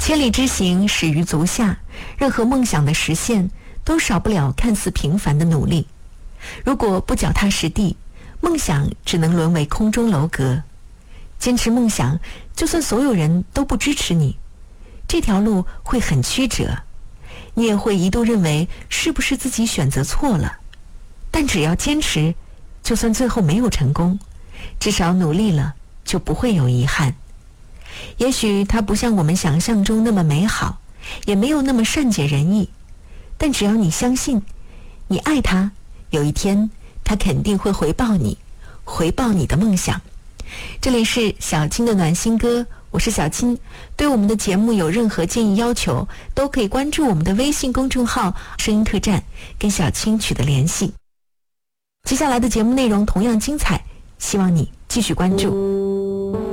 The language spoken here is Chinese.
千里之行，始于足下。任何梦想的实现，都少不了看似平凡的努力。如果不脚踏实地，梦想只能沦为空中楼阁。坚持梦想，就算所有人都不支持你，这条路会很曲折，你也会一度认为是不是自己选择错了。但只要坚持，就算最后没有成功，至少努力了，就不会有遗憾。也许它不像我们想象中那么美好，也没有那么善解人意，但只要你相信，你爱它，有一天它肯定会回报你，回报你的梦想。这里是小青的暖心歌，我是小青。对我们的节目有任何建议要求，都可以关注我们的微信公众号声音客栈，跟小青取得联系。接下来的节目内容同样精彩，希望你继续关注。